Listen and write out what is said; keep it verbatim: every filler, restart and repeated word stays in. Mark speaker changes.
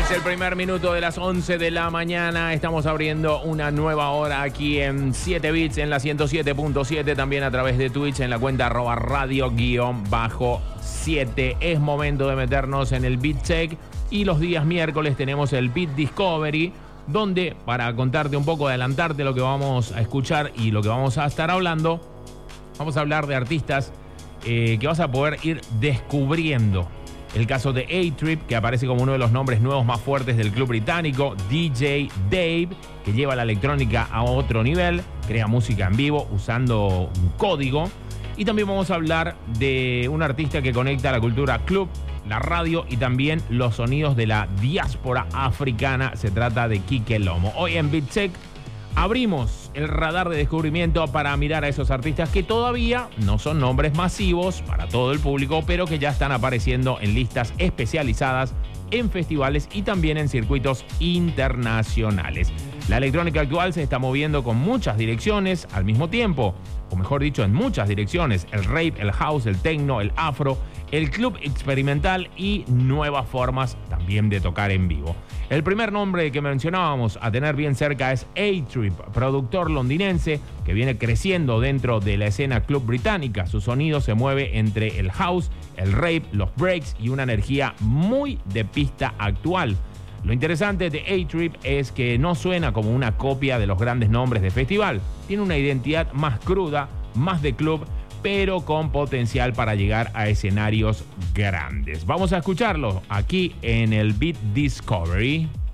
Speaker 1: Es el primer minuto de las once de la mañana. Estamos abriendo una nueva hora aquí en siete bits en la ciento siete punto siete. También a través de Twitch en la cuenta arroba radio guión bajo siete. Es momento de meternos en el Beat Check. Y los días miércoles tenemos el Beat Discovery, donde para contarte un poco, adelantarte lo que vamos a escuchar y lo que vamos a estar hablando, vamos a hablar de artistas eh, que vas a poder ir descubriendo. El caso de A-Trip, que aparece como uno de los nombres nuevos más fuertes del club británico. D J Dave, que lleva la electrónica a otro nivel, crea música en vivo usando un código. Y también vamos a hablar de un artista que conecta la cultura club, la radio y también los sonidos de la diáspora africana. Se trata de Quique Lomo. Hoy en Beat Check abrimos el radar de descubrimiento para mirar a esos artistas que todavía no son nombres masivos para todo el público, pero que ya están apareciendo en listas especializadas, en festivales y también en circuitos internacionales. La electrónica actual se está moviendo con muchas direcciones al mismo tiempo, o mejor dicho, en muchas direcciones: el rave, el house, el techno, el afro, el club experimental y nuevas formas también de tocar en vivo. El primer nombre que mencionábamos a tener bien cerca es A-Trip, productor londinense que viene creciendo dentro de la escena club británica. Su sonido se mueve entre el house, el rave, los breaks y una energía muy de pista actual. Lo interesante de A-Trip es que no suena como una copia de los grandes nombres de festival. Tiene una identidad más cruda, más de club, pero con potencial para llegar a escenarios grandes. Vamos a escucharlo aquí en el Beat Discovery.